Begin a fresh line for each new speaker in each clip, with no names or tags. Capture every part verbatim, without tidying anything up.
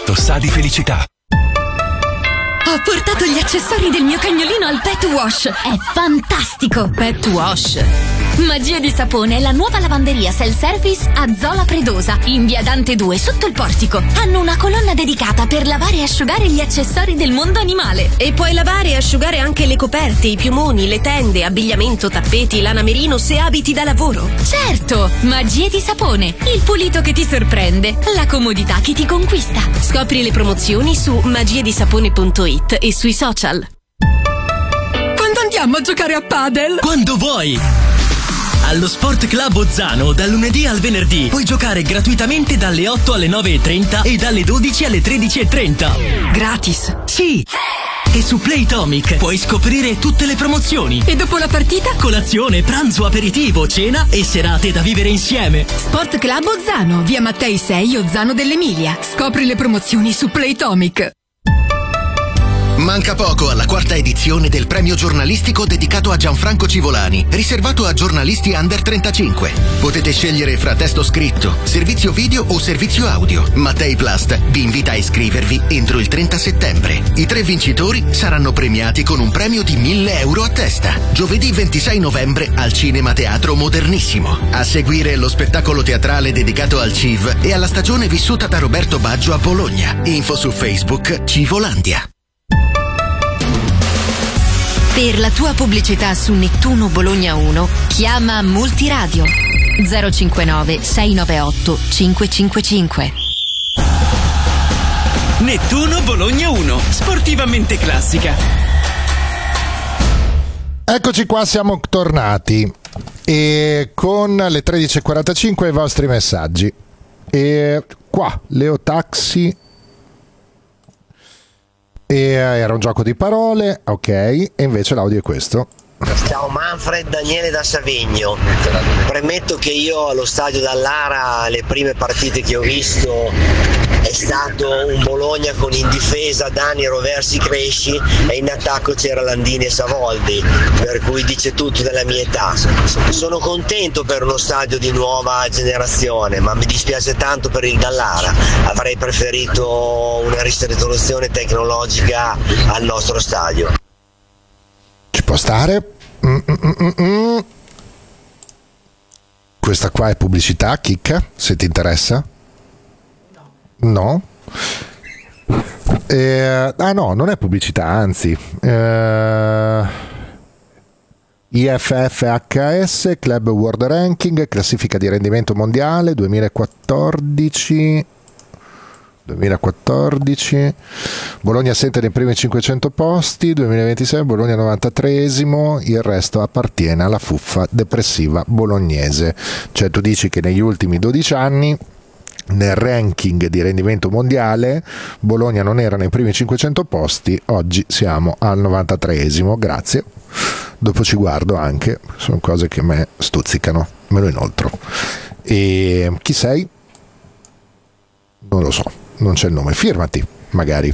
Lotto sa di felicità.
Ho portato gli accessori del mio cagnolino al Pet Wash. È fantastico! Pet Wash. Magia di sapone è la nuova lavanderia self-service a Zola Predosa, in via Dante due, sotto il portico. Hanno una colonna dedicata per lavare e asciugare gli accessori del mondo animale.
E puoi lavare e asciugare anche le coperte, i piumoni, le tende, abbigliamento, tappeti, lana merino se abiti da lavoro.
Certo! Magie di sapone. Il pulito che ti sorprende. La comodità che ti conquista.
Scopri le promozioni su magiedisapone punto it e sui social.
Quando andiamo a giocare a padel?
Quando vuoi! Allo Sport Club Ozzano, dal lunedì al venerdì, puoi giocare gratuitamente dalle otto alle nove e trenta e dalle dodici alle tredici e trenta.
Gratis?
Sì! E su Playtomic puoi scoprire tutte le promozioni.
E dopo la partita?
Colazione, pranzo, aperitivo, cena e serate da vivere insieme.
Sport Club Ozzano, via Mattei sei, Ozzano dell'Emilia. Scopri le promozioni su Playtomic.
Manca poco alla quarta edizione del premio giornalistico dedicato a Gianfranco Civolani, riservato a giornalisti under trentacinque. Potete scegliere fra testo scritto, servizio video o servizio audio. Mattei Plast vi invita a iscrivervi entro il trenta settembre. I tre vincitori saranno premiati con un premio di mille euro a testa. Giovedì ventisei novembre al Cinema Teatro Modernissimo. A seguire lo spettacolo teatrale dedicato al C I V e alla stagione vissuta da Roberto Baggio a Bologna. Info su Facebook Civolandia.
Per la tua pubblicità su Nettuno Bologna uno, chiama Multiradio zero cinquantanove sei novantaotto cinquecentocinquantacinque.
Nettuno Bologna uno, sportivamente classica.
Eccoci qua, siamo tornati e con le tredici e quarantacinque i vostri messaggi. E qua Leo Taxi. E era un gioco di parole, ok, e invece l'audio è questo.
Ciao Manfred, Daniele da Savigno. Premetto che io allo stadio Dallara le prime partite che ho visto è stato un Bologna con in difesa Dani, Roversi, Cresci e in attacco c'era Landini e Savoldi, per cui dice tutto della mia età. Sono contento per uno stadio di nuova generazione, ma mi dispiace tanto per il Dallara. Avrei preferito una ristrutturazione tecnologica al nostro stadio.
Ci può stare. Mm-mm-mm-mm. Questa qua è pubblicità, chicca, se ti interessa. No? Eh, ah no, non è pubblicità, anzi. Eh, I F F H S, Club World Ranking, classifica di rendimento mondiale duemilaquattordici. duemilaquattordici Bologna assente nei primi cinquecento posti, duemilaventisei Bologna novantatreesimo, il resto appartiene alla fuffa depressiva bolognese. Cioè tu dici che negli ultimi dodici anni nel ranking di rendimento mondiale Bologna non era nei primi cinquecento posti, oggi siamo al novantatreesimo, grazie. Dopo ci guardo anche, sono cose che a me stuzzicano, me lo inoltro. E chi sei? Non lo so, non c'è il nome, firmati magari.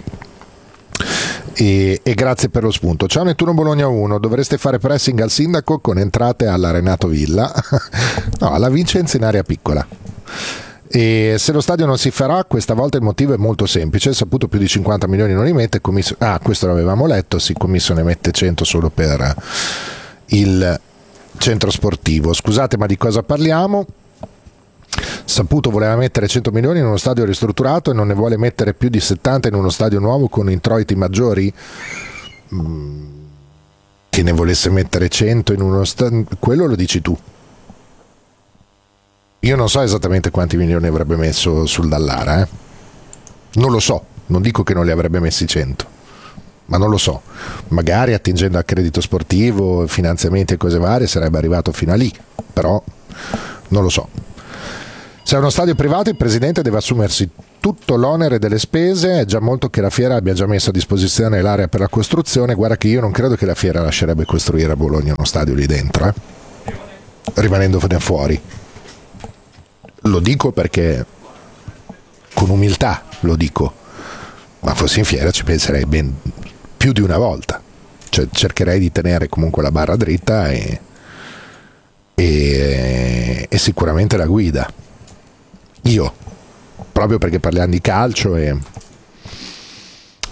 E, e grazie per lo spunto. Ciao Nettuno Bologna uno, dovreste fare pressing al sindaco con entrate alla Renato Villa. No, alla Vincenzi in area piccola. E se lo stadio non si farà, questa volta il motivo è molto semplice: saputo più di cinquanta milioni non li mette, commisso... ah questo l'avevamo letto, sì, commisso ne mette cento solo per il centro sportivo. Scusate, ma di cosa parliamo? Saputo voleva mettere cento milioni in uno stadio ristrutturato e non ne vuole mettere più di settanta in uno stadio nuovo con introiti maggiori? Mm, che ne volesse mettere cento in uno stadio, quello lo dici tu. Io non so esattamente quanti milioni avrebbe messo sul Dallara, eh? Non lo so, non dico che non li avrebbe messi cento, ma non lo so. Magari attingendo al credito sportivo, finanziamenti e cose varie sarebbe arrivato fino a lì, però non lo so. Se è uno stadio privato il presidente deve assumersi tutto l'onere delle spese, è già molto che la Fiera abbia già messo a disposizione l'area per la costruzione. Guarda che io non credo che la Fiera lascerebbe costruire a Bologna uno stadio lì dentro, eh? Rimanendone fuori. Lo dico perché con umiltà lo dico, ma fossi in Fiera ci penserei ben più di una volta, cioè cercherei di tenere comunque la barra dritta e, e, e sicuramente la guida io, proprio perché parliamo di calcio e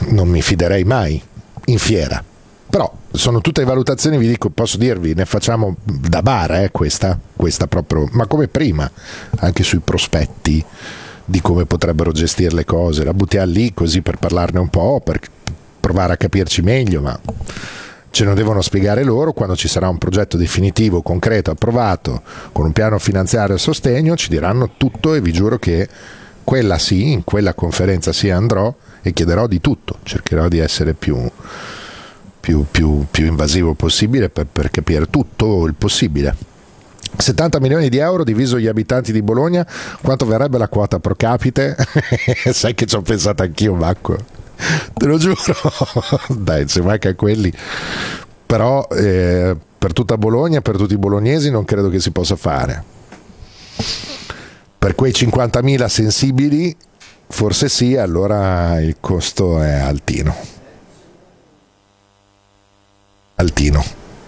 non mi fiderei mai in fiera. Però sono tutte valutazioni, vi dico, posso dirvi, ne facciamo da bar, eh, questa, questa proprio, ma come prima, anche sui prospetti di come potrebbero gestire le cose, la buttiamo lì così per parlarne un po', per provare a capirci meglio, ma ce lo devono spiegare loro. Quando ci sarà un progetto definitivo, concreto, approvato, con un piano finanziario a sostegno, ci diranno tutto, e vi giuro che quella sì, in quella conferenza sì andrò e chiederò di tutto, cercherò di essere più... Più, più, più invasivo possibile per, per capire tutto il possibile. settanta milioni di euro diviso gli abitanti di Bologna, quanto verrebbe la quota pro capite? Sai che ci ho pensato anch'io, Marco, te lo giuro. Dai, se manca a quelli, però eh, per tutta Bologna, per tutti i bolognesi non credo che si possa fare. Per quei cinquantamila sensibili forse sì, allora il costo è altino. Altino.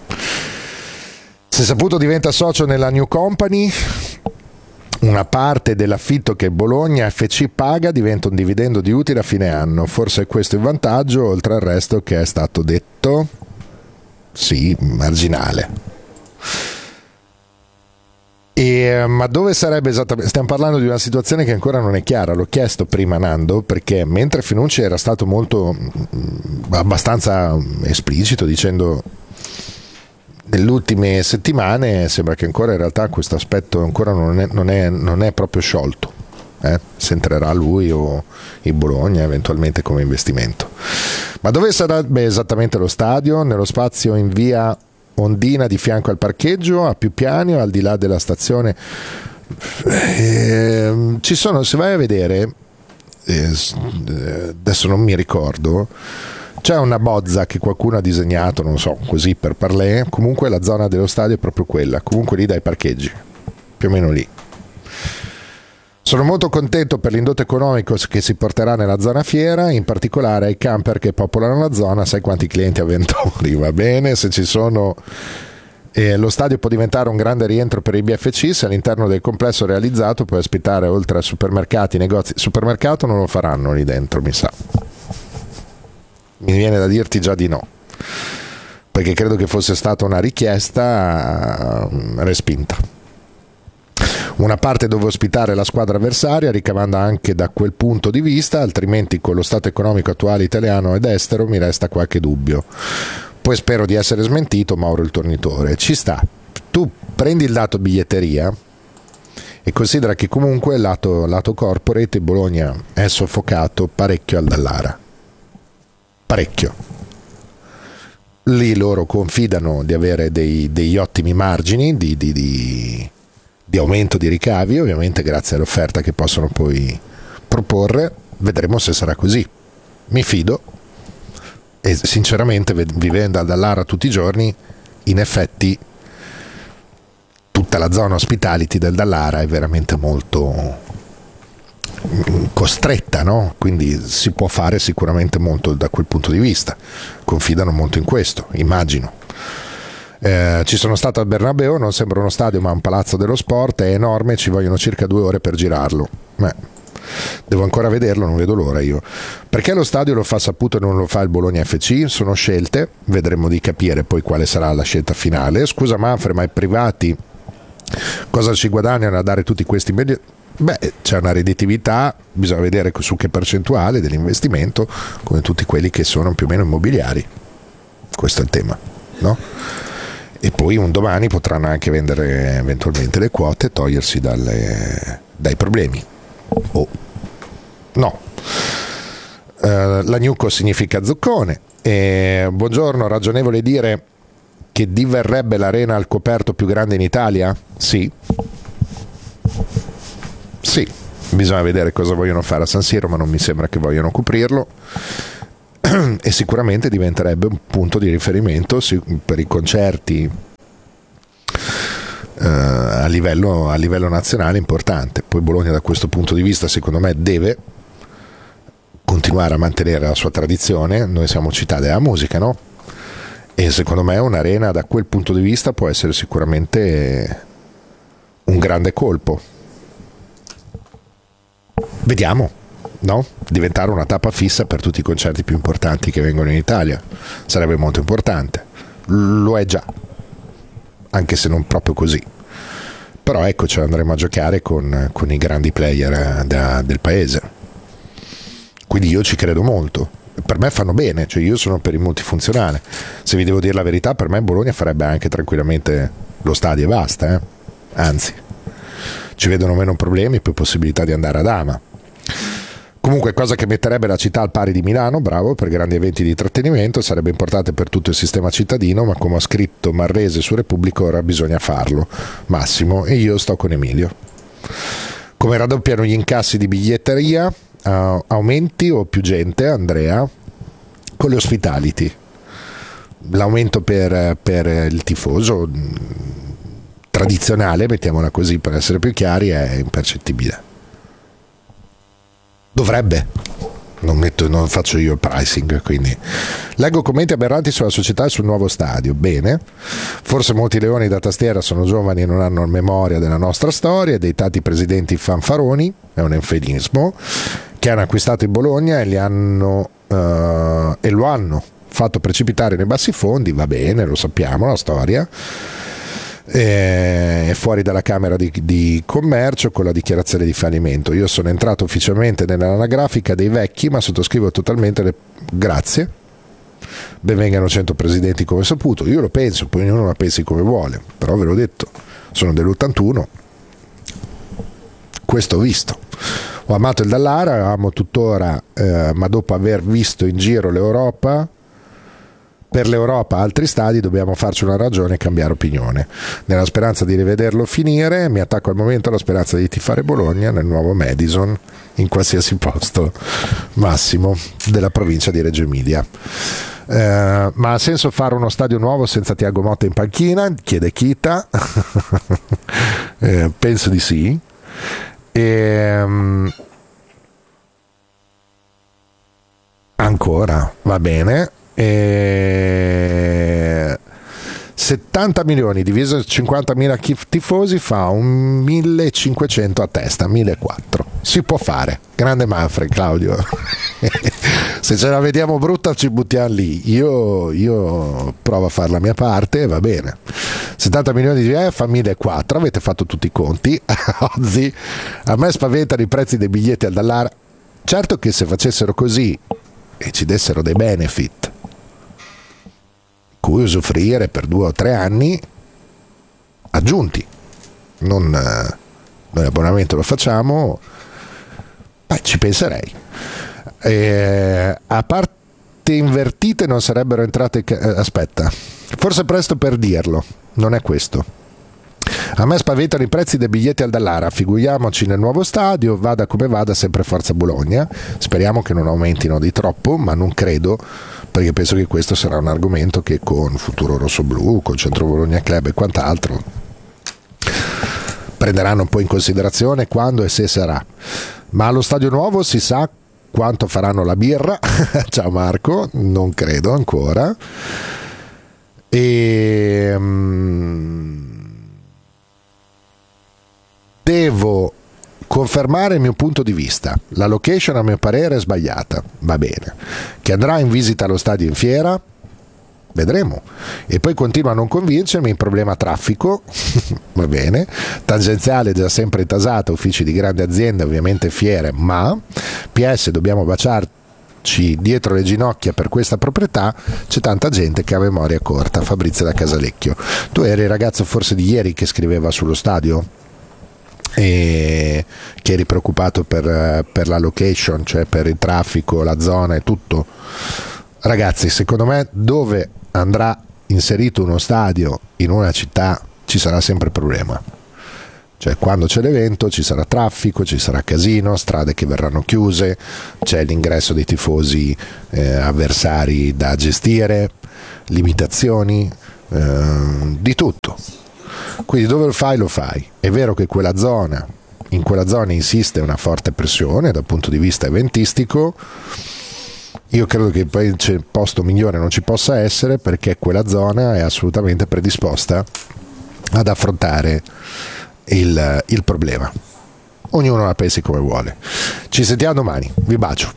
Se Saputo diventa socio nella New Company, una parte dell'affitto che Bologna F C paga diventa un dividendo di utile a fine anno. Forse è questo il vantaggio, oltre al resto che è stato detto, sì, marginale. E, ma dove sarebbe esattamente? Stiamo parlando di una situazione che ancora non è chiara. L'ho chiesto prima, Nando, perché mentre Finucci era stato molto abbastanza esplicito dicendo nelle ultime settimane, sembra che ancora in realtà questo aspetto ancora non è, non è, non è proprio sciolto, eh? Se entrerà lui o il Bologna eventualmente come investimento. Ma dove sarebbe esattamente lo stadio? Nello spazio in via Ondina di fianco al parcheggio, a più piani o al di là della stazione? Eh, ci sono, se vai a vedere, eh, adesso non mi ricordo, c'è una bozza che qualcuno ha disegnato, non so, così per parlare. Comunque la zona dello stadio è proprio quella, comunque lì dai parcheggi, più o meno lì. Sono molto contento per l'indotto economico che si porterà nella zona fiera, in particolare ai camper che popolano la zona. Sai quanti clienti avventori, va bene? Se ci sono, eh, lo stadio può diventare un grande rientro per i B F C se all'interno del complesso realizzato può ospitare, oltre a supermercati, negozi. Supermercato non lo faranno lì dentro, mi sa. Mi viene da dirti già di no, perché credo che fosse stata una richiesta respinta. Una parte dove ospitare la squadra avversaria, ricavando anche da quel punto di vista, altrimenti con lo stato economico attuale italiano ed estero mi resta qualche dubbio. Poi spero di essere smentito, Mauro il Tornitore. Ci sta. Tu prendi il dato biglietteria e considera che comunque lato, lato corporate Bologna è soffocato parecchio al Dallara. Parecchio. Lì loro confidano di avere dei, degli ottimi margini di... di, di di aumento di ricavi, ovviamente grazie all'offerta che possono poi proporre. Vedremo se sarà così. Mi fido, e sinceramente vivendo al Dallara tutti i giorni, in effetti tutta la zona hospitality del Dallara è veramente molto costretta, no? Quindi si può fare sicuramente molto da quel punto di vista. Confidano molto in questo, immagino. Eh, ci sono stato al Bernabeu, non sembra uno stadio ma un palazzo dello sport, è enorme, ci vogliono circa due ore per girarlo. Beh, devo ancora vederlo, non vedo l'ora io. Perché lo stadio lo fa Saputo e non lo fa il Bologna F C? Sono scelte, vedremo di capire poi quale sarà la scelta finale. Scusa Manfred, ma i privati cosa ci guadagnano a dare tutti questi medi? Beh, c'è una redditività, bisogna vedere su che percentuale dell'investimento, come tutti quelli che sono più o meno immobiliari. Questo è il tema, no? E poi un domani potranno anche vendere eventualmente le quote e togliersi dalle, dai problemi. Oh, no. Uh, la Newco significa zoccone. E, buongiorno, ragionevole dire che diverrebbe l'arena al coperto più grande in Italia? Sì. Sì, bisogna vedere cosa vogliono fare a San Siro, ma non mi sembra che vogliano coprirlo. E sicuramente diventerebbe un punto di riferimento per i concerti eh, a livello, a livello nazionale importante. Poi Bologna da questo punto di vista secondo me deve continuare a mantenere la sua tradizione. Noi siamo città della musica, no? E secondo me un'arena da quel punto di vista può essere sicuramente un grande colpo. Vediamo. no? Diventare una tappa fissa per tutti i concerti più importanti che vengono in Italia. Sarebbe molto importante. Lo è già, anche se non proprio così. Però ecco, ce andremo a giocare con, con i grandi player da, del paese. Quindi io ci credo molto. Per me fanno bene, cioè io sono per il multifunzionale. Se vi devo dire la verità, per me Bologna farebbe anche tranquillamente lo stadio e basta, eh? Anzi, ci vedono meno problemi, più possibilità di andare ad Ama. Comunque, cosa che metterebbe la città al pari di Milano, bravo, per grandi eventi di intrattenimento, sarebbe importante per tutto il sistema cittadino, ma come ha scritto Marrese su Repubblica, ora bisogna farlo. Massimo, e io sto con Emilio. Come raddoppiano gli incassi di biglietteria? Uh, aumenti o più gente, Andrea? Con le hospitality. L'aumento per, per il tifoso tradizionale, mettiamola così per essere più chiari, è impercettibile. Dovrebbe, non, metto, non faccio io il pricing, quindi leggo commenti aberranti sulla società e sul nuovo stadio. Bene, forse molti leoni da tastiera sono giovani e non hanno memoria della nostra storia, dei tanti presidenti fanfaroni, è un eufemismo, che hanno acquistato il Bologna e li hanno uh, e lo hanno fatto precipitare nei bassi fondi. Va bene, lo sappiamo la storia. È fuori dalla Camera di, di Commercio con la dichiarazione di fallimento. Io sono entrato ufficialmente nell'anagrafica dei vecchi, ma sottoscrivo totalmente le... grazie, benvengano cento presidenti come saputo. Io lo penso, poi ognuno la pensi come vuole, però ve l'ho detto, sono dell'ottantuno, questo ho visto. Ho amato il Dallara, amo tuttora, eh, ma dopo aver visto in giro l'Europa, per l'Europa altri stadi, dobbiamo farci una ragione e cambiare opinione. Nella speranza di rivederlo finire, mi attacco al momento alla speranza di tifare Bologna nel nuovo Madison, in qualsiasi posto. Massimo, della provincia di Reggio Emilia. Eh, ma ha senso fare uno stadio nuovo senza Tiago Motta in panchina? Chiede Kita. eh, penso di sì. E, um, ancora, va bene. E settanta milioni diviso cinquantamila tifosi fa un millecinquecento a testa, millequattrocento. Si può fare. Grande Manfred, Claudio. Se ce la vediamo brutta ci buttiamo lì. Io, io provo a fare la mia parte e va bene. settanta milioni di euro fa millequattrocento. Avete fatto tutti i conti. Oggi a me spaventano i prezzi dei biglietti al Dallara. Certo che se facessero così e ci dessero dei benefit cui usufruire per due o tre anni aggiunti, non eh, noi l'abbonamento lo facciamo, beh, ci penserei. Eh, a parte invertite non sarebbero entrate, eh, aspetta, forse è presto per dirlo, non è questo. A me spaventano i prezzi dei biglietti al Dallara, figuriamoci nel nuovo stadio, vada come vada sempre Forza Bologna, speriamo che non aumentino di troppo, ma non credo, perché penso che questo sarà un argomento che con Futuro Rossoblu, con Centro Bologna Club e quant'altro prenderanno un po' in considerazione quando e se sarà. Ma allo stadio nuovo si sa quanto faranno la birra. Ciao Marco, non credo ancora. E um, devo confermare il mio punto di vista. La location a mio parere è sbagliata, va bene. Che andrà in visita allo stadio in fiera? Vedremo. E poi continua a non convincermi il problema traffico, va bene. Tangenziale già sempre intasata, uffici di grandi aziende, ovviamente fiere, ma P S dobbiamo baciarci dietro le ginocchia per questa proprietà, c'è tanta gente che ha memoria corta. Fabrizio da Casalecchio. Tu eri il ragazzo forse di ieri che scriveva sullo stadio? E che eri preoccupato per, per la location, cioè per il traffico, la zona e tutto. Ragazzi, secondo me dove andrà inserito uno stadio in una città ci sarà sempre problema, cioè quando c'è l'evento ci sarà traffico, ci sarà casino, strade che verranno chiuse, c'è l'ingresso dei tifosi eh, avversari da gestire, limitazioni, eh, di tutto. Quindi dove lo fai lo fai. È vero che quella zona, in quella zona insiste una forte pressione dal punto di vista eventistico. Io credo che poi il posto migliore non ci possa essere, perché quella zona è assolutamente predisposta ad affrontare il, il problema. ognuno la pensi come vuole. Ci sentiamo domani, vi bacio.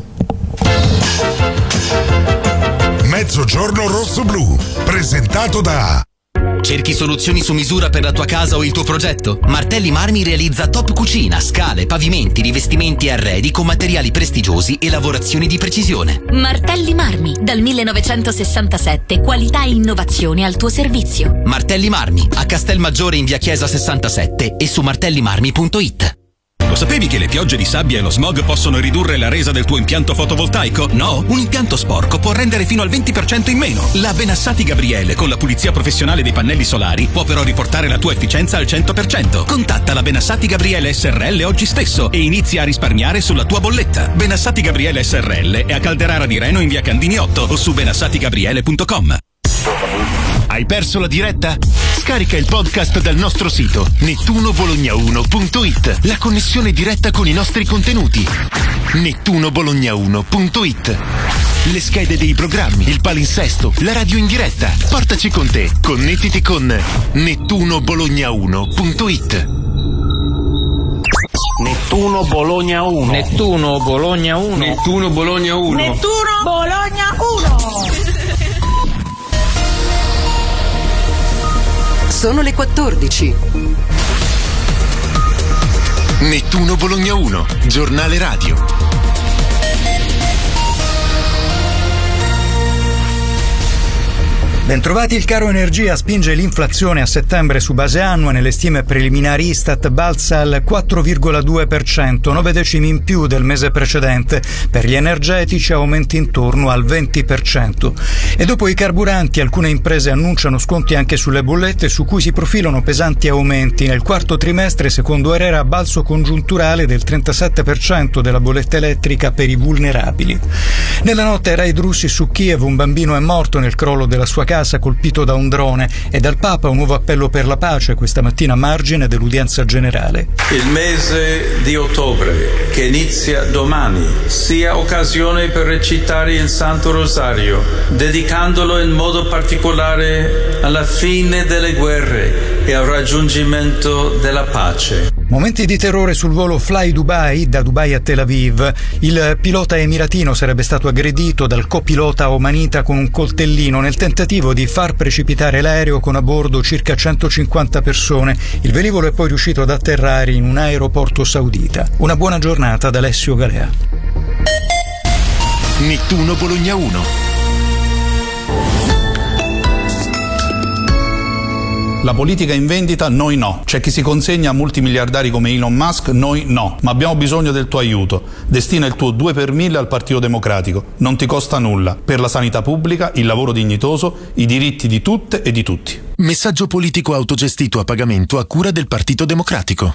Mezzogiorno rosso-blu, presentato da...
Cerchi soluzioni su misura per la tua casa o il tuo progetto? Martelli Marmi realizza top cucina, scale, pavimenti, rivestimenti e arredi con materiali prestigiosi e lavorazioni di precisione.
Martelli Marmi, dal millenovecentosessantasette, qualità e innovazione al tuo servizio.
Martelli Marmi, a Castelmaggiore in via Chiesa sessantasette e su martellimarmi punto it.
Lo sapevi che le piogge di sabbia e lo smog possono ridurre la resa del tuo impianto fotovoltaico? No? Un impianto sporco può rendere fino al venti per cento in meno. La Benassati Gabriele, con la pulizia professionale dei pannelli solari, può però riportare la tua efficienza al cento per cento. Contatta la Benassati Gabriele S R L oggi stesso e inizia a risparmiare sulla tua bolletta. Benassati Gabriele S R L è a Calderara di Reno in via Candini otto o su benassati gabriele punto com.
Hai perso la diretta? Scarica il podcast dal nostro sito nettuno bologna uno punto it. La connessione diretta con i nostri contenuti. nettuno bologna uno punto it. Le schede dei programmi, il palinsesto, la radio in diretta. Portaci con te. Connettiti con nettuno bologna uno punto it.
Nettuno Bologna uno.
Nettuno Bologna uno.
Nettuno Bologna uno.
Nettuno Bologna uno.
Sono le quattordici.
Nettuno Bologna uno, giornale radio.
Bentrovati. Il caro energia spinge l'inflazione a settembre su base annua. Nelle stime preliminari Istat balza al quattro virgola due per cento, nove decimi in più del mese precedente. Per gli energetici aumenti intorno al venti per cento. E dopo i carburanti alcune imprese annunciano sconti anche sulle bollette, su cui si profilano pesanti aumenti. Nel quarto trimestre, secondo Erera, balzo congiunturale del trentasette per cento della bolletta elettrica per i vulnerabili. Nella notte raid russi su Kiev, un bambino è morto nel crollo della sua casa colpito da un drone, e dal Papa un nuovo appello per la pace questa mattina a margine dell'udienza generale.
Il mese di ottobre, che inizia domani, sia occasione per recitare il Santo Rosario, dedicandolo in modo particolare alla fine delle guerre e al raggiungimento della pace.
Momenti di terrore sul volo Fly Dubai da Dubai a Tel Aviv. Il pilota emiratino sarebbe stato aggredito dal copilota omanita con un coltellino nel tentativo di far precipitare l'aereo con a bordo circa centocinquanta persone. Il velivolo è poi riuscito ad atterrare in un aeroporto saudita. Una buona giornata da Alessio Galea.
Nettuno Bologna uno.
La politica in vendita, noi no. C'è chi si consegna a multimiliardari come Elon Musk, noi no. Ma abbiamo bisogno del tuo aiuto. Destina il tuo due per mille al Partito Democratico. Non ti costa nulla. Per la sanità pubblica, il lavoro dignitoso, i diritti di tutte e di tutti.
Messaggio politico autogestito a pagamento a cura del Partito Democratico.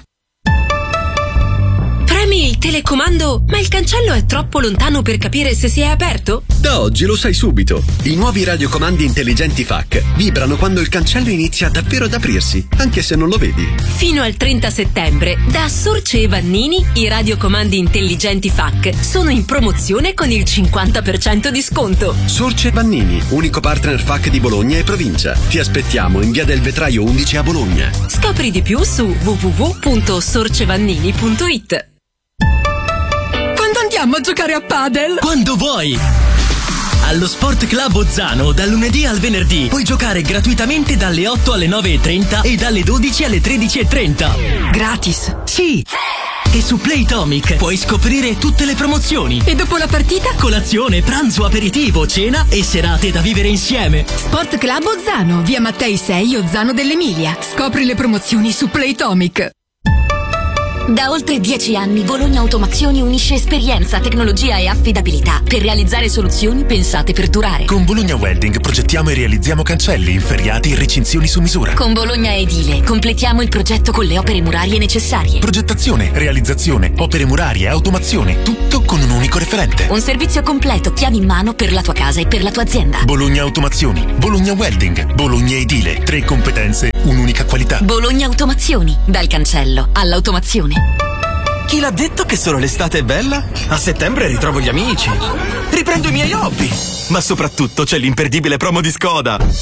Premi il telecomando, ma il cancello è troppo lontano per capire se si è aperto?
Da oggi lo sai subito. I nuovi radiocomandi intelligenti F A C vibrano quando il cancello inizia davvero ad aprirsi, anche se non lo vedi.
Fino al trenta settembre, da Sorce e Vannini, i radiocomandi intelligenti F A C sono in promozione con il cinquanta per cento di sconto.
Sorce e Vannini, unico partner F A C di Bologna e provincia. Ti aspettiamo in via del Vetraio undici a Bologna.
Scopri di più su w w w punto sorcevannini punto it.
Quando andiamo a giocare a padel?
Quando vuoi! Allo Sport Club Ozzano, dal lunedì al venerdì, puoi giocare gratuitamente dalle otto alle nove e trenta e dalle dodici alle tredici e trenta.
Gratis?
Sì! E su Playtomic puoi scoprire tutte le promozioni.
E dopo la partita?
Colazione, pranzo, aperitivo, cena e serate da vivere insieme.
Sport Club Ozzano, via Mattei sei, Ozzano dell'Emilia. Scopri le promozioni su Playtomic. Da oltre dieci anni Bologna Automazioni unisce esperienza, tecnologia e affidabilità per realizzare soluzioni pensate per durare.
Con Bologna Welding progettiamo e realizziamo cancelli, inferriati e recinzioni su misura.
Con Bologna Edile completiamo il progetto con le opere murarie necessarie.
Progettazione, realizzazione, opere murarie, automazione, tutto con un unico referente.
Un servizio completo, chiavi in mano per la tua casa e per la tua azienda.
Bologna Automazioni, Bologna Welding, Bologna Edile, tre competenze, un'unica qualità.
Bologna Automazioni, dal cancello all'automazione.
Chi l'ha detto che solo l'estate è bella? A settembre ritrovo gli amici, riprendo i miei hobby, ma soprattutto c'è l'imperdibile promo di Skoda.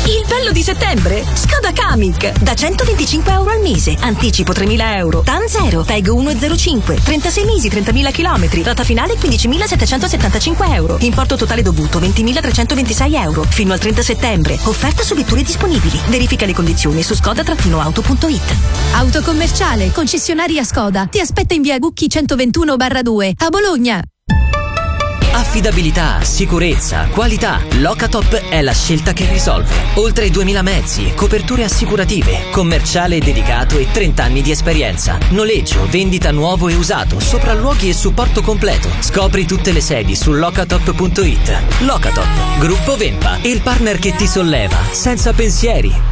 Il bello di settembre? Skoda Kamiq da centoventicinque euro al mese, anticipo tremila euro, T A N zero, T E G uno virgola zero cinque, trentasei mesi, trentamila chilometri, rata finale quindicimilasettecentosettantacinque euro, importo totale dovuto ventimilatrecentoventisei euro, fino al trenta settembre, offerta su vetture disponibili, verifica le condizioni su skoda auto punto it.
Autocommerciale, concessionaria Skoda, ti aspetta in via Gucchi centoventuno barra due, a Bologna.
Affidabilità, sicurezza, qualità. Locatop è la scelta che risolve. Oltre duemila mezzi, coperture assicurative, commerciale dedicato e trenta anni di esperienza. Noleggio, vendita nuovo e usato, sopralluoghi e supporto completo. Scopri tutte le sedi su locatop punto it. Locatop, gruppo Vempa, il partner che ti solleva, senza pensieri.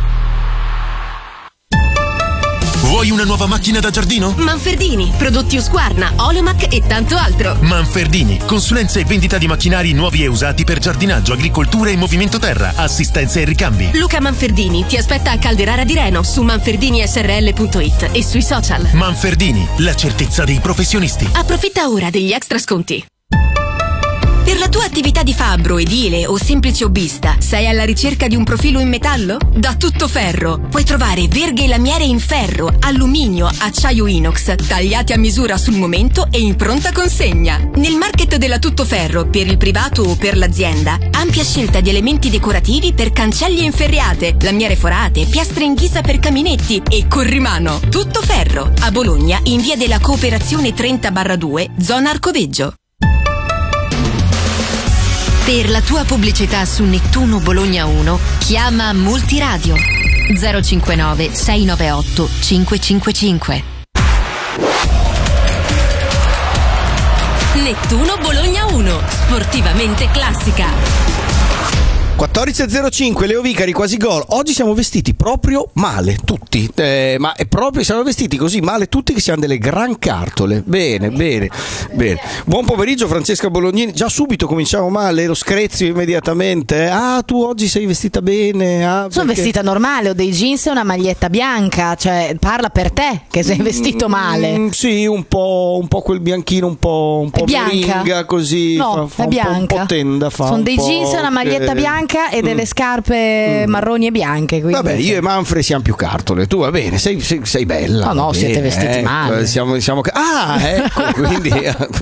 Vuoi una nuova macchina da giardino?
Manfredini, prodotti Husqvarna, Oleomac e tanto altro.
Manfredini, consulenza e vendita di macchinari nuovi e usati per giardinaggio, agricoltura e movimento terra, assistenza e ricambi.
Luca Manfredini ti aspetta a Calderara di Reno su manferdini s r l punto it e sui social.
Manfredini, la certezza dei professionisti.
Approfitta ora degli extra sconti. Per la tua attività di fabbro, edile o semplice hobbista, sei alla ricerca di un profilo in metallo? Da Tuttoferro puoi trovare verghe e lamiere in ferro, alluminio, acciaio inox, tagliati a misura sul momento e in pronta consegna. Nel market della Tuttoferro, per il privato o per l'azienda, ampia scelta di elementi decorativi per cancelli e inferriate, lamiere forate, piastre in ghisa per caminetti e corrimano. Tuttoferro, a Bologna, in via della Cooperazione trenta barra due, zona Arcoveggio. Per la tua pubblicità su Nettuno Bologna uno, chiama Multiradio zero cinquantanove sei novantotto cinquecentocinquantacinque. Nettuno Bologna uno, sportivamente classica.
quattordici e zero cinque, Leo Vicari, quasi gol. Oggi siamo vestiti proprio male, tutti. Eh, ma è proprio, siamo vestiti così male tutti che siamo delle gran cartole. Bene, bene, bene. Buon pomeriggio, Francesca Bolognini. Già subito cominciamo male, lo screzio immediatamente. Ah, tu oggi sei vestita bene. Ah,
Sono
perché...
vestita normale, ho dei jeans e una maglietta bianca. Cioè, parla per te che sei vestito male.
Mm, sì, un po', un po' quel bianchino, un po', un po' meringa, così.
No,
fa, fa
è
un
bianca.
Po', un po' tenda. Fa
Sono
un
dei
po'
jeans e una maglietta
che...
bianca e delle scarpe
Mm.
marroni e bianche. Quindi
Vabbè, io e Manfred siamo più cartole. Tu va bene, sei, sei, sei bella.
No, no,
va
siete
bene,
vestiti
ecco,
male.
Siamo, siamo... Ah, ecco, quindi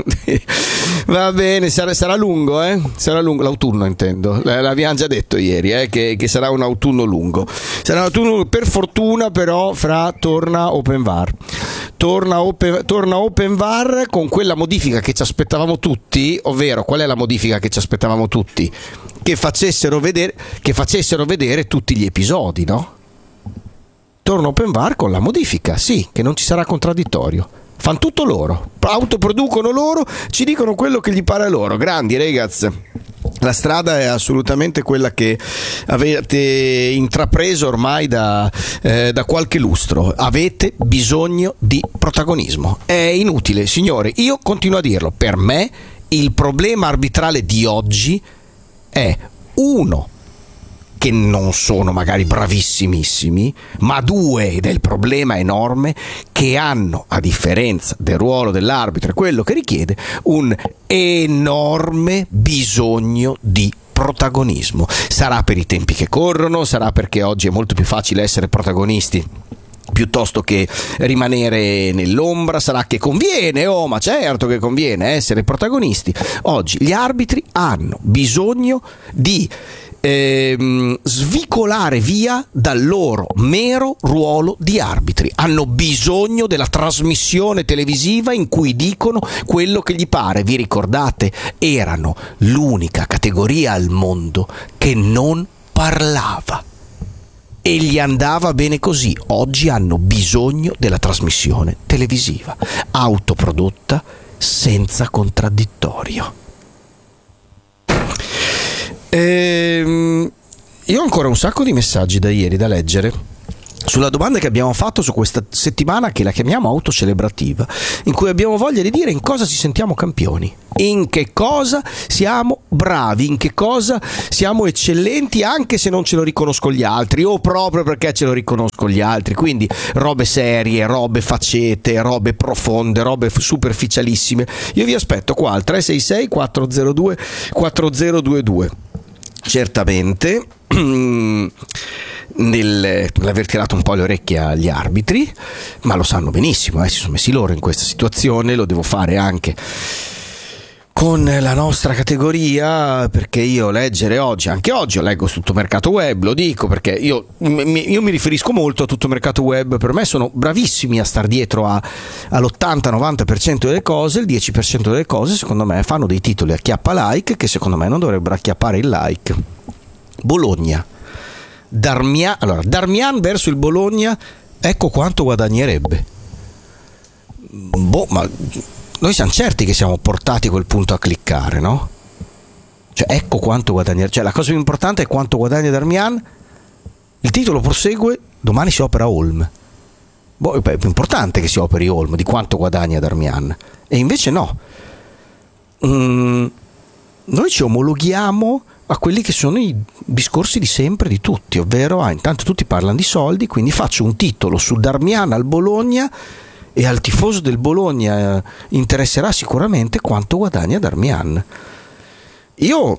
va bene, sarà, sarà lungo, eh? Sarà lungo, l'autunno intendo. L'abbiamo già detto ieri, eh, che, che sarà un autunno lungo. Sarà un autunno lungo, per fortuna però fra torna Open V A R. Torna Open, torna Open V A R con quella modifica che ci aspettavamo tutti, ovvero qual è la modifica che ci aspettavamo tutti? Che facessero vedere, che facessero vedere tutti gli episodi, no? Torna Open V A R con la modifica, sì, che non ci sarà contraddittorio. Fanno tutto loro, autoproducono loro, ci dicono quello che gli pare a loro. Grandi, ragazzi. La strada è assolutamente quella che avete intrapreso ormai da, eh, da qualche lustro. Avete bisogno di protagonismo. È inutile, signore, io continuo a dirlo. Per me il problema arbitrale di oggi è uno, che non sono magari bravissimissimi, ma due, ed è il problema enorme, che hanno, a differenza del ruolo dell'arbitro e quello che richiede, un enorme bisogno di protagonismo. Sarà per i tempi che corrono, sarà perché oggi è molto più facile essere protagonisti piuttosto che rimanere nell'ombra, sarà che conviene, oh ma certo che conviene essere protagonisti. Oggi gli arbitri hanno bisogno di ehm, svicolare via dal loro mero ruolo di arbitri, hanno bisogno della trasmissione televisiva in cui dicono quello che gli pare. Vi ricordate? Erano l'unica categoria al mondo che non parlava e gli andava bene così. Oggi hanno bisogno della trasmissione televisiva autoprodotta senza contraddittorio. Ehm, io ho ancora un sacco di messaggi da ieri da leggere sulla domanda che abbiamo fatto su questa settimana, che la chiamiamo autocelebrativa, in cui abbiamo voglia di dire in cosa ci sentiamo campioni, in che cosa siamo bravi, in che cosa siamo eccellenti, anche se non ce lo riconosco gli altri o proprio perché ce lo riconosco gli altri. Quindi robe serie, robe faccete, robe profonde, robe superficialissime. Io vi aspetto qua al tre sei sei quattro zero due quattro zero due due. Certamente nell'aver tirato un po' le orecchie agli arbitri, ma lo sanno benissimo, eh, si sono messi loro in questa situazione, lo devo fare anche con la nostra categoria, perché io leggere oggi, anche oggi, io leggo su tutto mercato web, lo dico perché io mi, io mi riferisco molto a tutto mercato web, per me sono bravissimi a star dietro a, all'ottanta novanta per cento delle cose, il dieci per cento delle cose secondo me fanno dei titoli a chiappa like che secondo me non dovrebbero acchiappare il like. Bologna, Darmian, allora Darmian verso il Bologna, ecco quanto guadagnerebbe. Boh, ma noi siamo certi che siamo portati a quel punto a cliccare, no? Cioè, ecco quanto guadagnerebbe. Cioè, la cosa più importante è quanto guadagna Darmian. Il titolo prosegue, domani si opera Holm. Boh, è più importante che si operi Holm di quanto guadagna Darmian. E invece no. Mm, noi ci omologhiamo a quelli che sono i discorsi di sempre di tutti, ovvero ah, intanto tutti parlano di soldi, quindi faccio un titolo su Darmian al Bologna e al tifoso del Bologna eh, interesserà sicuramente quanto guadagna Darmian. Io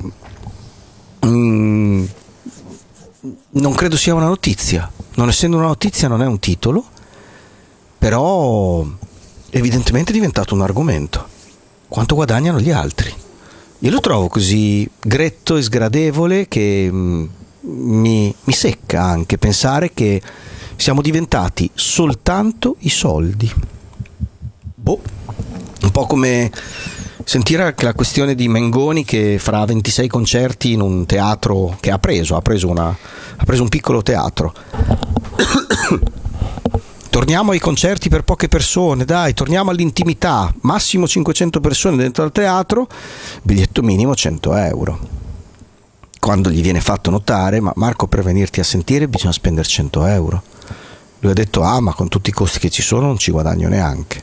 mm, non credo sia una notizia, non essendo una notizia non è un titolo, però evidentemente è diventato un argomento. Quanto guadagnano gli altri? Io lo trovo così gretto e sgradevole che mm, mi, mi secca anche pensare che siamo diventati soltanto i soldi. Boh, un po' come sentire che la questione di Mengoni che farà ventisei concerti in un teatro che ha preso, ha preso, una, ha preso un piccolo teatro. Torniamo ai concerti per poche persone, dai, torniamo all'intimità, massimo cinquecento persone dentro al teatro, biglietto minimo cento euro. Quando gli viene fatto notare, ma Marco, per venirti a sentire bisogna spendere cento euro. Lui ha detto, ah, ma con tutti i costi che ci sono non ci guadagno neanche.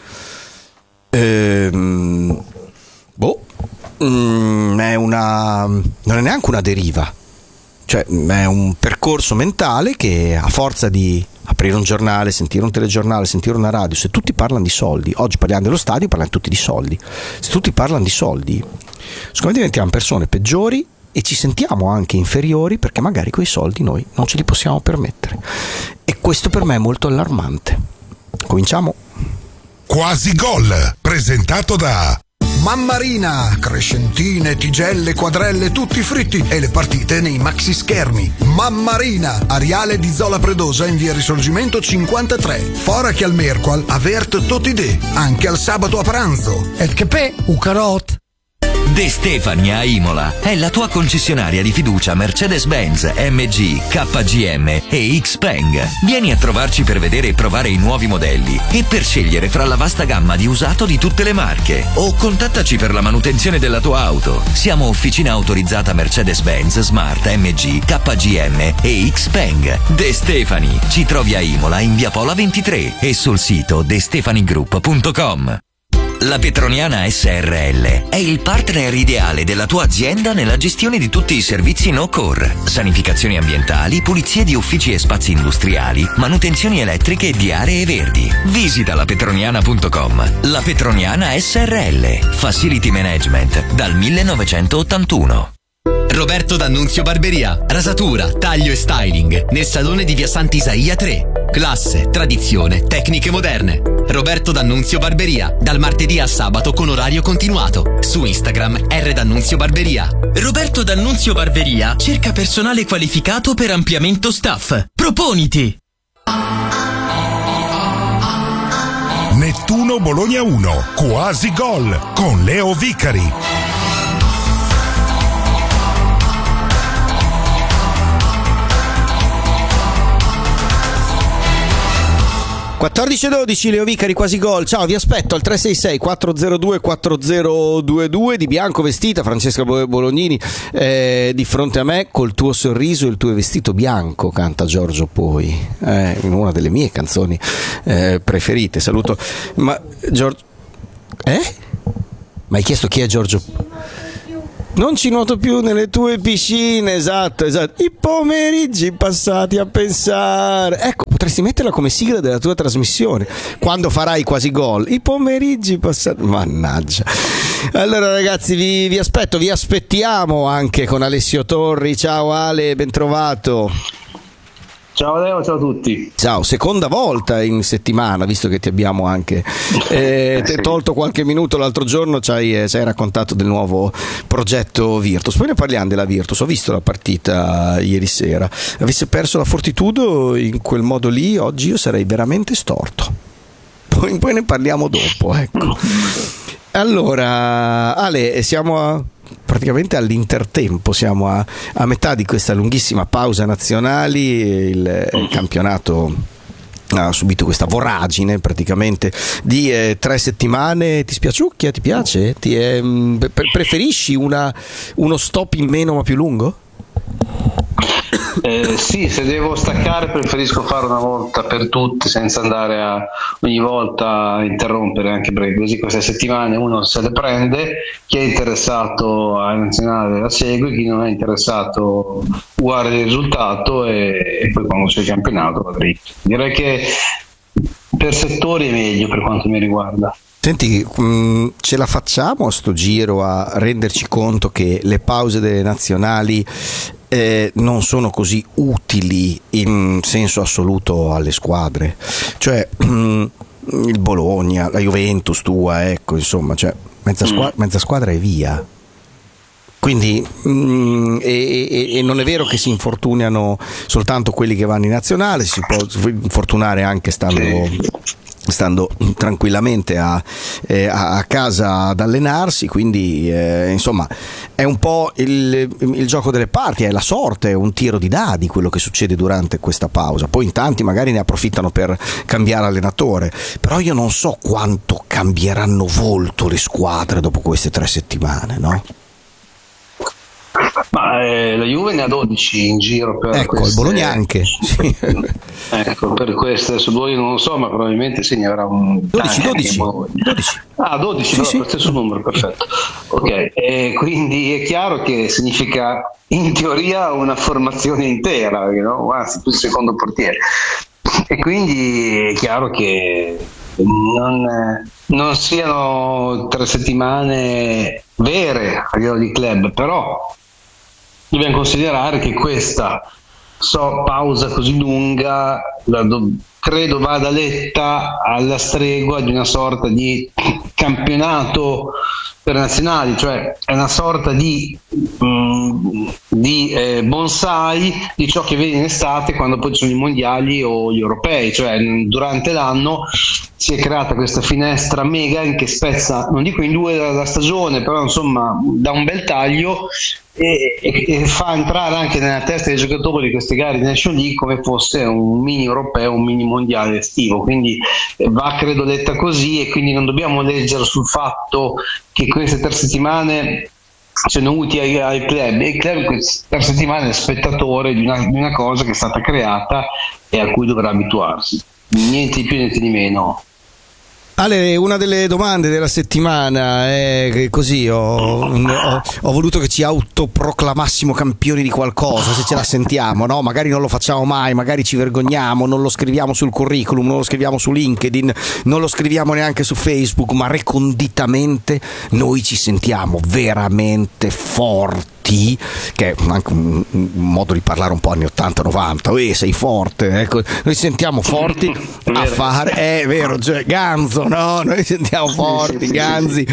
Ehm, boh, mm, è una, non è neanche una deriva, cioè è un percorso mentale che a forza di aprire un giornale, sentire un telegiornale, sentire una radio, se tutti parlano di soldi, oggi parliamo dello stadio, parlano tutti di soldi, se tutti parlano di soldi, secondo me diventiamo persone peggiori e ci sentiamo anche inferiori perché magari quei soldi noi non ce li possiamo permettere, e questo per me è molto allarmante. Cominciamo.
Quasi Gol, presentato da
Mammarina, crescentine, tigelle, quadrelle, tutti fritti e le partite nei maxi schermi. Mammarina, Ariale di Zola Predosa in via Risorgimento cinquantatré. Fora che al Merqual, avert totidè, anche al sabato a pranzo.
E che pe, u carot.
De Stefani a Imola è la tua concessionaria di fiducia Mercedes-Benz, M G, K G M e Xpeng. Vieni a trovarci per vedere e provare i nuovi modelli e per scegliere fra la vasta gamma di usato di tutte le marche, o contattaci per la manutenzione della tua auto. Siamo officina autorizzata Mercedes-Benz, Smart, M G, K G M e Xpeng. De Stefani, ci trovi a Imola in via Pola ventitré e sul sito de stefani group punto com. La Petroniana S R L è il partner ideale della tua azienda nella gestione di tutti i servizi no-core, sanificazioni ambientali, pulizie di uffici e spazi industriali, manutenzioni elettriche e di aree verdi. Visita la petroniana punto com. La Petroniana S R L, Facility Management dal millenovecentottantuno.
Roberto D'Annunzio Barberia, rasatura, taglio e styling nel salone di via Sant'Isaia tre. Classe, tradizione, tecniche moderne. Roberto D'Annunzio Barberia, dal martedì al sabato con orario continuato. Su Instagram R D'Annunzio Barberia.
Roberto D'Annunzio Barberia cerca personale qualificato per ampliamento staff. Proponiti!
Nettuno Bologna uno, quasi gol con Leo Vicari.
quattordici e dodici, Leo Vicari, quasi gol. Ciao, vi aspetto al tre sei sei quattro zero due quattro zero due due. Di bianco vestita Francesca Bolognini eh, di fronte a me, col tuo sorriso e il tuo vestito bianco, canta Giorgio Poi, eh, in una delle mie canzoni eh, preferite. Saluto. Ma Giorgio eh? Ma hai chiesto chi è Giorgio? Non ci nuoto più nelle tue piscine, esatto, esatto. I pomeriggi passati a pensare. Ecco, potresti metterla come sigla della tua trasmissione quando farai Quasi Gol. I pomeriggi passati, mannaggia. Allora ragazzi, vi, vi aspetto, vi aspettiamo anche con Alessio Torri. Ciao Ale, ben trovato.
Ciao Leo, ciao a tutti.
Ciao, seconda volta in settimana, visto che ti abbiamo anche eh, sì. tolto qualche minuto l'altro giorno, ci hai, ci hai raccontato del nuovo progetto Virtus. Poi ne parliamo della Virtus, ho visto la partita ieri sera. Avesse perso la Fortitudo in quel modo lì, oggi io sarei veramente storto. Poi, poi ne parliamo dopo, ecco. Allora, Ale, siamo a... praticamente all'intertempo, siamo a, a metà di questa lunghissima pausa nazionali, il, il campionato ha subito questa voragine praticamente di eh, tre settimane. Ti spiaciucchia? Ti piace? Ti è, pre- preferisci una, uno stop in meno ma più lungo?
Eh, sì, se devo staccare preferisco fare una volta per tutte senza andare a ogni volta a interrompere, anche perché così queste settimane uno se le prende, chi è interessato alla nazionale la segue, chi non è interessato guarda il risultato e, e poi quando c'è il campionato va dritto. Direi che per settori è meglio per quanto mi riguarda.
Senti, mh, ce la facciamo a sto giro a renderci conto che le pause delle nazionali eh, non sono così utili in senso assoluto alle squadre? Cioè mh, il Bologna, la Juventus tua, ecco, insomma, cioè mezza, squa- mezza squadra è via. Quindi mh, e, e, e non è vero che si infortunano soltanto quelli che vanno in nazionale, si può infortunare anche stando, stando tranquillamente a, eh, a casa ad allenarsi, quindi eh, insomma è un po' il, il gioco delle parti, è la sorte, è un tiro di dadi quello che succede durante questa pausa. Poi in tanti magari ne approfittano per cambiare allenatore, però io non so quanto cambieranno volto le squadre dopo queste tre settimane, no?
Ma eh, la Juve ne ha dodici in giro per
ecco,
queste...
il Bologna anche sì.
Ecco, per queste su Bologna non lo so, ma probabilmente sì, ne avrà un
dodici, dodici. dodici.
Ah, dodici,
sì,
no,
sì.
lo stesso numero, perfetto. Ok, e quindi è chiaro che significa in teoria una formazione intera, no? Anzi, più il secondo portiere, e quindi è chiaro che non, non siano tre settimane vere a livello di club, però dobbiamo considerare che questa so, pausa così lunga la do, credo vada letta alla stregua di una sorta di campionato per nazionali, cioè è una sorta di, mh, di eh, bonsai di ciò che viene in estate quando poi ci sono i mondiali o gli europei, cioè durante l'anno si è creata questa finestra mega in che spezza, non dico in due la stagione, però insomma dà un bel taglio e, e, e fa entrare anche nella testa dei giocatori di queste gare di National League come fosse un mini europeo, un mini mondiale estivo, quindi va credo detta così, e quindi non dobbiamo leggere sul fatto che queste tre settimane sono utili ai, ai club, e il club queste tre settimane è spettatore di una, di una cosa che è stata creata e a cui dovrà abituarsi, niente di più niente di meno.
Ale, una delle domande della settimana è che così ho, ho, ho voluto che ci autoproclamassimo campioni di qualcosa, se ce la sentiamo, no? Magari non lo facciamo mai, magari ci vergogniamo, non lo scriviamo sul curriculum, non lo scriviamo su LinkedIn, non lo scriviamo neanche su Facebook, ma reconditamente noi ci sentiamo veramente forti, che è anche un, un modo di parlare un po' anni ottanta novanta, eh, sei forte, ecco. Noi ci sentiamo forti a fare, è vero, cioè, Ganzo, no? Noi ci sentiamo forti, Ganzi,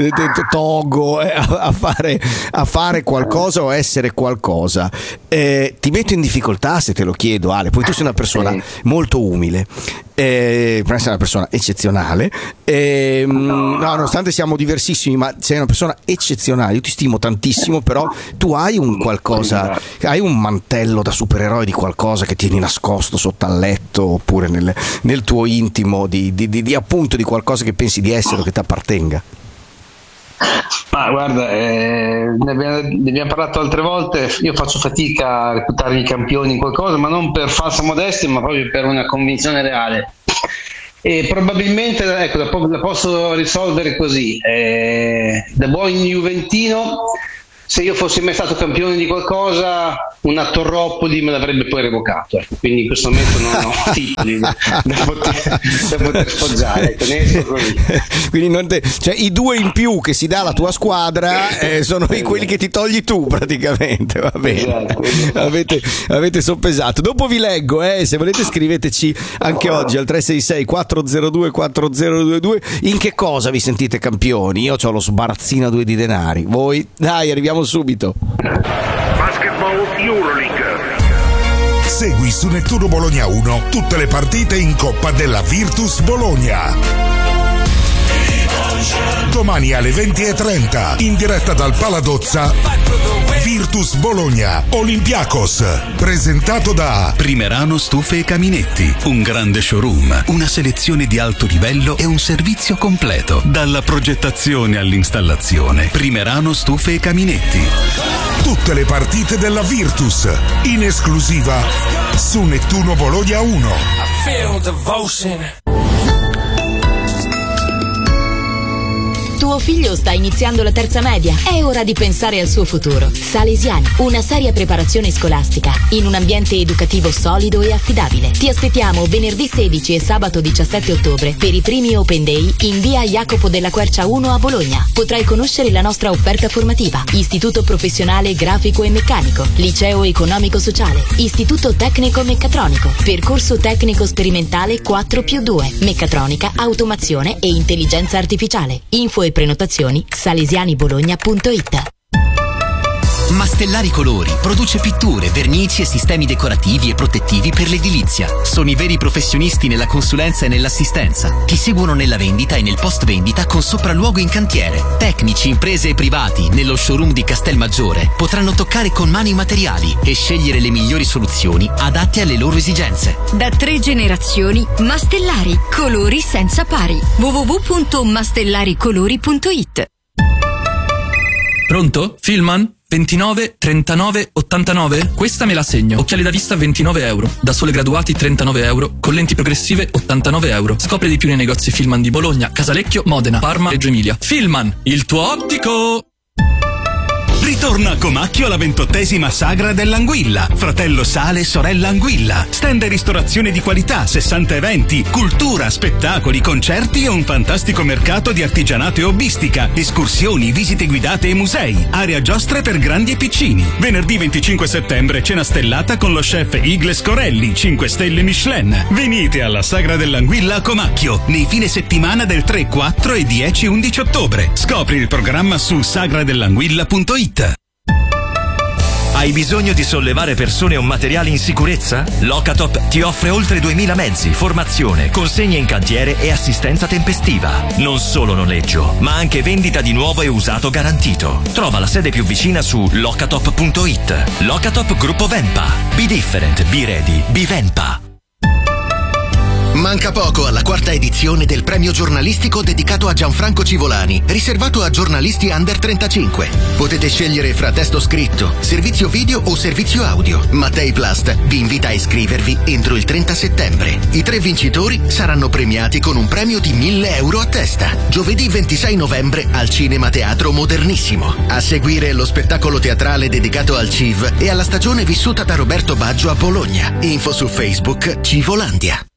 Togo, eh, a, a, fare, a fare qualcosa o essere qualcosa. Eh, ti metto in difficoltà se te lo chiedo, Ale, poi tu sei una persona molto umile, eh, sei una persona eccezionale, eh, no, nonostante siamo diversissimi, ma sei una persona eccezionale, io ti stimo tantissimo, però tu hai un qualcosa, hai un mantello da supereroe di qualcosa che tieni nascosto sotto al letto oppure nel, nel tuo intimo di, di, di, di appunto di qualcosa che pensi di essere o che ti appartenga?
Ma guarda, eh, ne, abbiamo, ne abbiamo parlato altre volte, io faccio fatica a reputarmi campioni in qualcosa, ma non per falsa modestia, ma proprio per una convinzione reale. E probabilmente ecco, la, la posso risolvere così, eh, da buon juventino se io fossi mai stato campione di qualcosa, una Torropoli me l'avrebbe poi revocato, ecco. Quindi in questo momento non ho titoli da, da, poter, da poter sfoggiare, ecco, ne esco così.
Quindi non te, cioè, i due in più che si dà la tua squadra eh, sono i, quelli che ti togli tu praticamente, va bene. Esatto, esatto. Avete, avete soppesato. Dopo vi leggo, eh, se volete scriveteci anche oggi al tre sei sei quattro zero due quattro zero due due. In che cosa vi sentite campioni? Io ho lo sbarazzino a due di denari, voi? Dai, arriviamo subito.
Basketball Euroleague. Segui su Nettuno Bologna uno tutte le partite in Coppa della Virtus Bologna. Domani alle venti e trenta in diretta dal Paladozza, Virtus Bologna Olympiacos, presentato da
Primerano Stufe e Caminetti, un grande showroom, una selezione di alto livello e un servizio completo, dalla progettazione all'installazione. Primerano Stufe e Caminetti.
Tutte le partite della Virtus in esclusiva su Nettuno Bologna uno.
I feel devotion.
Tuo figlio sta iniziando la terza media. È ora di pensare al suo futuro. Salesiani, una seria preparazione scolastica in un ambiente educativo solido e affidabile. Ti aspettiamo venerdì sedici e sabato diciassette ottobre per i primi Open Day in via Jacopo della Quercia uno a Bologna. Potrai conoscere la nostra offerta formativa: Istituto Professionale Grafico e Meccanico, Liceo Economico Sociale, Istituto Tecnico Meccatronico, Percorso Tecnico Sperimentale quattro più due, Meccatronica, Automazione e Intelligenza Artificiale. Info e prenotazioni salesianibologna punto it.
Mastellari Colori produce pitture, vernici e sistemi decorativi e protettivi per l'edilizia. Sono i veri professionisti nella consulenza e nell'assistenza. Ti seguono nella vendita e nel post vendita con sopralluogo in cantiere. Tecnici, imprese e privati nello showroom di Castelmaggiore potranno toccare con mano i materiali e scegliere le migliori soluzioni adatte alle loro esigenze.
Da tre generazioni, Mastellari, colori senza pari. w w w punto mastellaricolori punto it.
Pronto? Filman? ventinove trentanove ottantanove? Questa me la segno. Occhiali da vista ventinove euro. Da sole graduati trentanove euro. Con lenti progressive ottantanove euro. Scopri di più nei negozi Filman di Bologna, Casalecchio, Modena, Parma, Reggio Emilia. Filman, il tuo ottico!
Ritorna a Comacchio alla ventottesima Sagra dell'Anguilla. Fratello Sale, sorella Anguilla. Stand e ristorazione di qualità, sessanta eventi, cultura, spettacoli, concerti e un fantastico mercato di artigianato e hobbistica, escursioni, visite guidate e musei, area giostre per grandi e piccini. Venerdì venticinque settembre cena stellata con lo chef Igles Corelli, cinque stelle Michelin. Venite alla Sagra dell'Anguilla a Comacchio nei fine settimana del tre, quattro e dieci undici ottobre. Scopri il programma su sagradellanguilla punto it.
Hai bisogno di sollevare persone o materiali in sicurezza? Locatop ti offre oltre duemila mezzi, formazione, consegne in cantiere e assistenza tempestiva. Non solo noleggio, ma anche vendita di nuovo e usato garantito. Trova la sede più vicina su locatop punto it. Locatop Gruppo Vempa. Be different, be ready, be Vempa.
Manca poco alla quarta edizione del premio giornalistico dedicato a Gianfranco Civolani, riservato a giornalisti under trentacinque. Potete scegliere fra testo scritto, servizio video o servizio audio. Mattei Plast vi invita a iscrivervi entro il trenta settembre. I tre vincitori saranno premiati con un premio di mille euro a testa. Giovedì ventisei novembre al Cinema Teatro Modernissimo. A seguire lo spettacolo teatrale dedicato al C I V e alla stagione vissuta da Roberto Baggio a Bologna. Info su Facebook Civolandia.